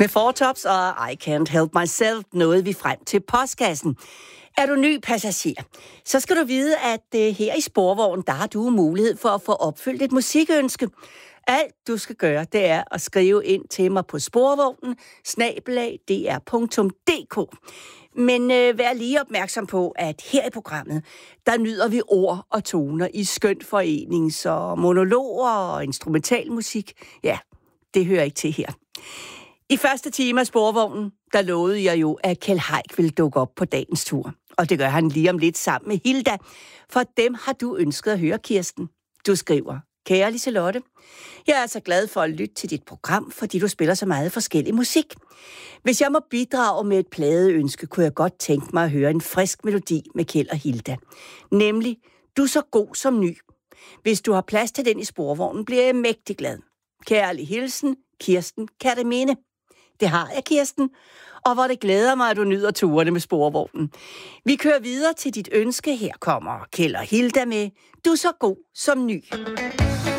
Med Four Tops og I Can't Help Myself nåede vi frem til postkassen. Er du ny passager, så skal du vide, at her i Sporvognen, der har du mulighed for at få opfyldt et musikønske. Alt du skal gøre, det er at skrive ind til mig på sporvognen@dr.dk. Men vær lige opmærksom på, at her i programmet, der nyder vi ord og toner i skønt forening, så monologer og instrumentalmusik, ja, det hører ikke til her. I første time af Sporvognen, der lovede jeg jo, at Kjeld Haik ville dukke op på dagens tur. Og det gør han lige om lidt sammen med Hilda. For dem har du ønsket at høre, Kirsten. Du skriver: Kære Liselotte, jeg er så glad for at lytte til dit program, fordi du spiller så meget forskellig musik. Hvis jeg må bidrage med et pladeønske, kunne jeg godt tænke mig at høre en frisk melodi med Kjeld og Hilda. Nemlig Du er så god som ny. Hvis du har plads til den i Sporvognen, bliver jeg mægtig glad. Kærlig hilsen, Kirsten Katteminde. Det har jeg, Kirsten. Og hvor det glæder mig, at du nyder turene med Sporvognen. Vi kører videre til dit ønske. Her kommer Kjeld og Hilda med Du er så god som ny.